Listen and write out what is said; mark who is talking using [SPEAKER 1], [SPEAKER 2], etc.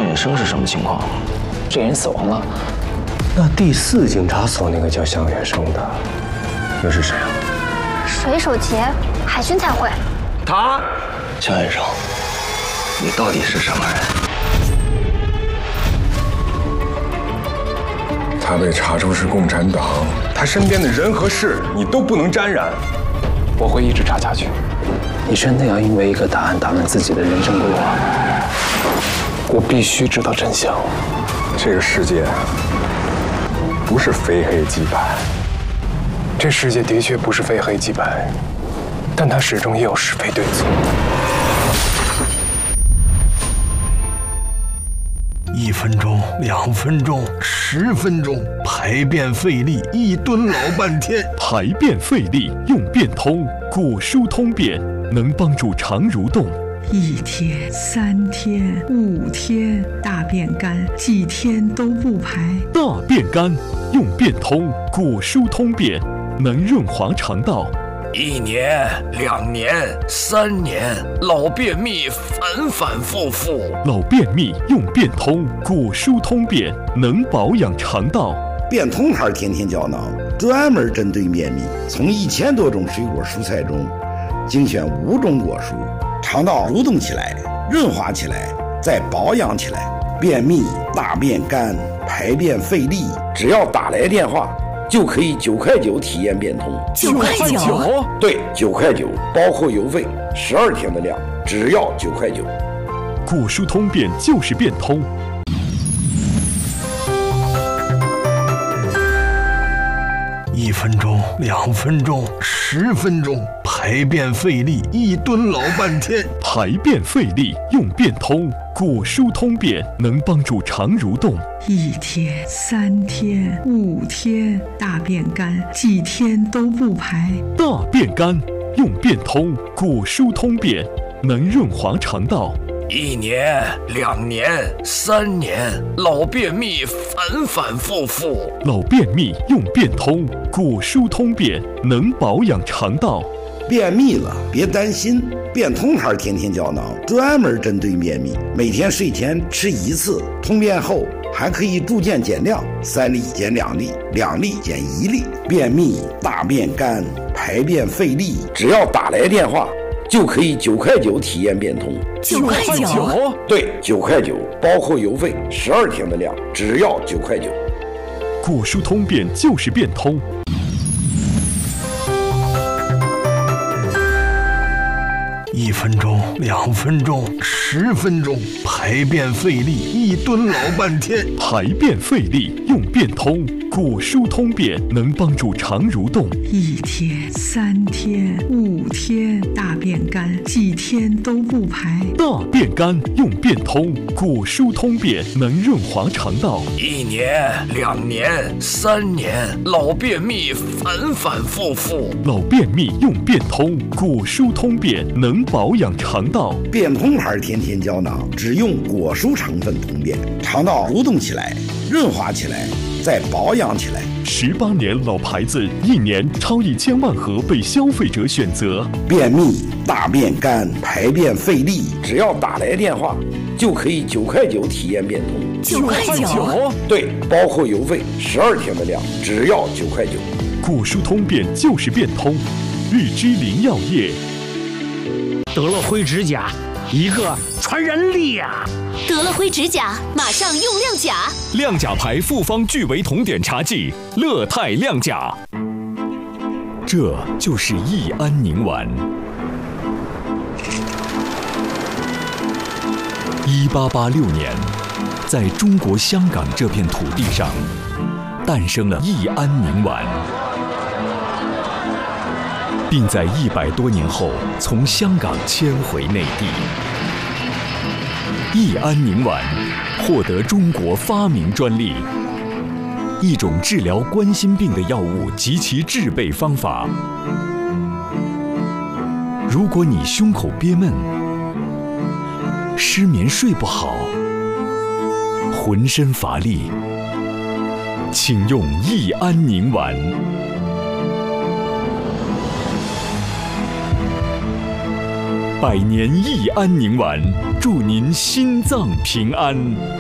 [SPEAKER 1] 野生是什么情况？这人死亡了。
[SPEAKER 2] 那第4警察所那个叫向野生的，又是谁啊？
[SPEAKER 3] 水手节，海军彩绘。
[SPEAKER 1] 他，向野生，你到底是什么人？
[SPEAKER 4] 他被查出是共产党，他身边的人和事你都不能沾染。
[SPEAKER 1] 我会一直查下去。你真的要因为一个答案打乱自己的人生规划？我必须知道真相。
[SPEAKER 4] 这个世界不是非黑即白。
[SPEAKER 5] 这世界的确不是非黑即白，但它始终也有是非对错。
[SPEAKER 6] 1分钟、2分钟、10分钟，排便费力，一蹲老半天。
[SPEAKER 7] 排便费力用便通，果蔬通便能帮助肠蠕动。
[SPEAKER 8] 1天、3天、5天，大便干，几天都不排。
[SPEAKER 7] 大便干用便通，果蔬通便能润滑肠道。
[SPEAKER 6] 1年、2年、3年，老便秘反反复复。
[SPEAKER 7] 老便秘用便通，果蔬通便能保养肠道。
[SPEAKER 9] 便通牌天天胶囊专门针对便秘，从1000多种水果蔬菜中精选5种果蔬，肠道蠕动起来，润滑起来，再保养起来。便秘、大便干、排便费力，只要打来电话就可以9块9体验便通。
[SPEAKER 6] 9块9？
[SPEAKER 9] 对，9块9，包括邮费，12天的量，只要9块9。
[SPEAKER 7] 果蔬通便就是便通。
[SPEAKER 6] 1分钟、2分钟、10分钟，排便费力，一蹲老半天。
[SPEAKER 7] 排便费力用便通，果蔬通便能帮助肠蠕动。
[SPEAKER 8] 1天、3天、5天，大便干，几天都不排。
[SPEAKER 7] 大便干用便通，果蔬通便能润滑肠道。
[SPEAKER 6] 1年、2年、3年，老便秘反反复复。
[SPEAKER 7] 老便秘用便通，果蔬通便能保养肠道。
[SPEAKER 9] 便秘了别担心，便通牌天天胶囊专门针对便秘，每天睡前吃1次，通便后还可以逐渐减量，3粒减2粒，2粒减1粒。便秘、大便干、排便费力，只要打来电话就可以9块9体验便通。
[SPEAKER 6] 9块9？
[SPEAKER 9] 对，9块9，包括邮费，12天的量，只要9块9。
[SPEAKER 7] 果蔬通便就是便通。
[SPEAKER 6] 1分钟、2分钟、10分钟，排便费力，一蹲老半天。
[SPEAKER 7] 排便费力用便通，果蔬通便能帮助肠蠕动。
[SPEAKER 8] 1天、3天、5天，大便干，几天都不排。
[SPEAKER 7] 大便干用便通，果蔬通便能润滑肠道。
[SPEAKER 6] 1年、2年、3年，老便秘反反复复。
[SPEAKER 7] 老便秘用便通，果蔬通便能保养肠道。
[SPEAKER 9] 便通牌天天胶囊只用果蔬成分通便，肠道蠕动起来，润滑起来，再保养起来。
[SPEAKER 7] 18年老牌子，1年超1000万盒被消费者选择。
[SPEAKER 9] 便秘、大便干、排便费力，只要打来电话就可以9块9体验便通。
[SPEAKER 6] 9块9？
[SPEAKER 9] 对，包括邮费，12天的量，只要9块9。
[SPEAKER 7] 果蔬通便就是便通，日之林药业。
[SPEAKER 10] 得了灰指甲，一个传染2。
[SPEAKER 11] 得了灰指甲，马上用亮甲。
[SPEAKER 12] 亮甲牌复方聚维酮碘茶剂，乐泰亮甲。这就是益安宁丸。1886年，在中国香港这片土地上，诞生了益安宁丸，并在100多年后从香港迁回内地。益安宁丸获得中国发明专利，一种治疗冠心病的药物及其制备方法。如果你胸口憋闷、失眠睡不好、浑身乏力，请用益安宁丸。100年益安宁丸，祝您心脏平安。